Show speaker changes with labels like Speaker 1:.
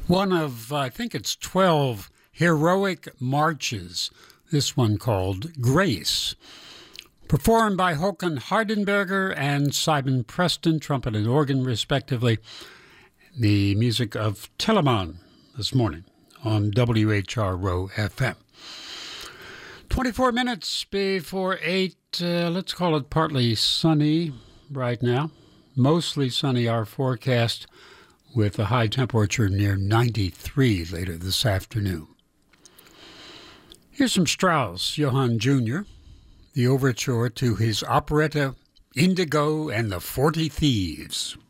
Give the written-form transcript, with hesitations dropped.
Speaker 1: One of, I think it's 12 heroic marches, this one called Grace, performed by Håkan Hardenberger and Simon Preston, trumpet and organ respectively. The music of Telemann this morning on WHRO FM. 24 minutes before 8, let's call it partly sunny right now. Mostly sunny, our forecast, with a high temperature near 93 later this afternoon. Here's some Strauss, Johann Jr., the overture to his operetta Indigo and the 40 Thieves.